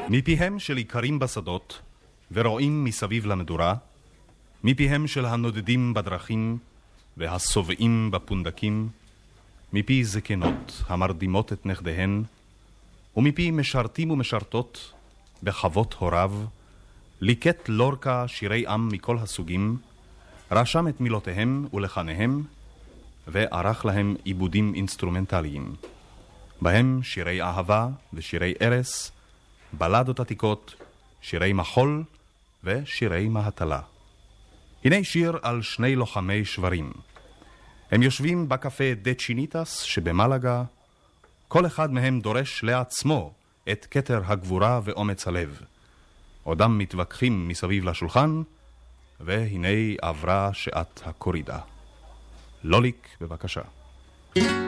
מפיהם של עיקרים בשדות ורועים מסביב למדורה, מפיהם של הנודדים בדרכים והסובעים בפונדקים, מפי זקנות המרדימות את נכדיהן, ומפי משרתים ומשרתות בחוות הוריו, ליקט לורקה שירי עם מכל הסוגים, רשם את מילותיהם ולחניהם, וערך להם עיבודים אינסטרומנטליים, בהם שירי אהבה ושירי ארס, בלדות עתיקות, שירי מחול ושירי מהטלה. הנה שיר על שני לוחמי שברים. הם יושבים בקפה דה צ'יניטס שבמלגה, כל אחד מהם דורש לעצמו את כתר הגבורה ואומץ הלב. עודם מתווכחים מסביב לשולחן, והנה עברה שעת הקורידה. לוליק בבקשה.